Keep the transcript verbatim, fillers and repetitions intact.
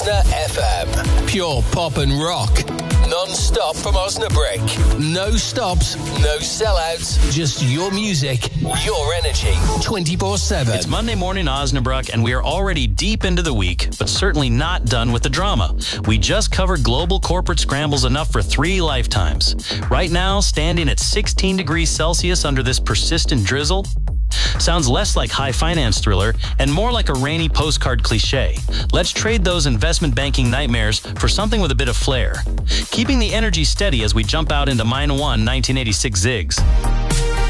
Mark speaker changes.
Speaker 1: F M. Pure pop and rock. Non-stop from Osnabrück. No stops, no sellouts. Just your music, your energy. twenty-four seven.
Speaker 2: It's Monday morning, Osnabrück, and we are already deep into the week, but certainly not done with the drama. We just covered global corporate scrambles enough for three lifetimes. Right now, standing at sixteen degrees Celsius under this persistent drizzle, sounds less like high finance thriller and more like a rainy postcard cliche. Let's trade those investment banking nightmares for something with a bit of flair, keeping the energy steady as we jump out into Mine one nineteen eighty-six Ziggs.